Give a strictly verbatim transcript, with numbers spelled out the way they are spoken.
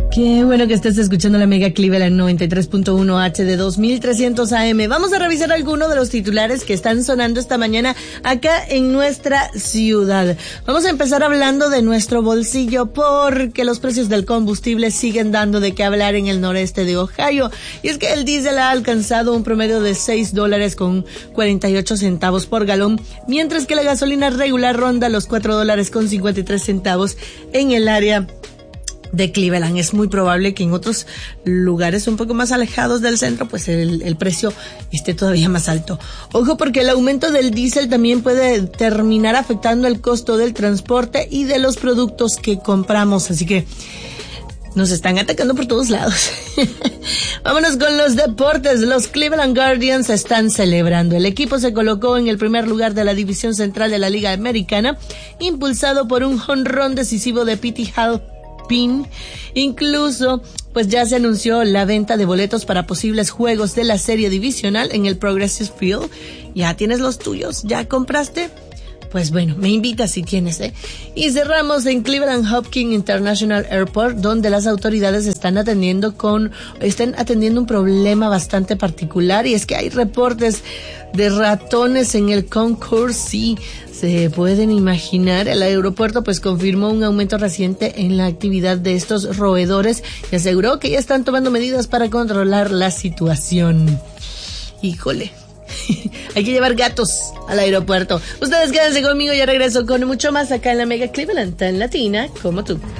Qué bueno que estés escuchando la Mega Cleveland noventa y tres punto uno H de dos mil trescientos A M. Vamos a revisar algunos de los titulares que están sonando esta mañana acá en nuestra ciudad. Vamos a empezar hablando de nuestro bolsillo porque los precios del combustible siguen dando de qué hablar en el noreste de Ohio. Y es que el diésel ha alcanzado un promedio de seis dólares con cuarenta y ocho centavos por galón, mientras que la gasolina regular ronda los cuatro dólares con cincuenta y tres centavos en el área de Cleveland. Es muy probable que en otros lugares un poco más alejados del centro pues el, el precio esté todavía más alto. Ojo, porque el aumento del diésel también puede terminar afectando el costo del transporte y de los productos que compramos, así que nos están atacando por todos lados. Vámonos con los deportes. Los Cleveland Guardians están celebrando. El equipo se colocó en el primer lugar de la división central de la Liga Americana, impulsado por un jonrón decisivo de Pete Hall. Incluso, pues ya se anunció la venta de boletos para posibles juegos de la serie divisional en el Progressive Field. ¿Ya tienes los tuyos? ¿Ya compraste? Pues bueno, me invitas si tienes, ¿eh? Y cerramos en Cleveland Hopkins International Airport, donde las autoridades están atendiendo con, están atendiendo un problema bastante particular, y es que hay reportes de ratones en el concourse. Sí, se pueden imaginar. El aeropuerto pues confirmó un aumento reciente en la actividad de estos roedores y aseguró que ya están tomando medidas para controlar la situación. Híjole. Hay que llevar gatos al aeropuerto. Ustedes quédense conmigo, ya regreso con mucho más acá en la Mega Cleveland, tan latina como tú.